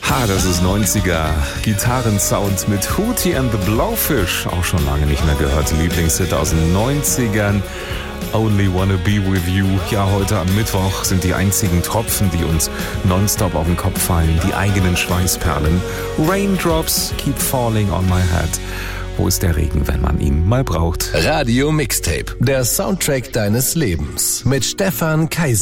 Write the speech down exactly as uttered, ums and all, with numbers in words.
Ha, das ist neunziger Gitarrensound mit Hootie and the Blowfish. Auch schon lange nicht mehr gehört. Lieblingshit aus den neunzigern. Only Wanna Be With You. Ja, heute am Mittwoch sind die einzigen Tropfen, die uns nonstop auf den Kopf fallen, die eigenen Schweißperlen. Raindrops keep falling on my head. Wo ist der Regen, wenn man ihn mal braucht? Radio Mixtape, der Soundtrack deines Lebens mit Stefan Kaiser.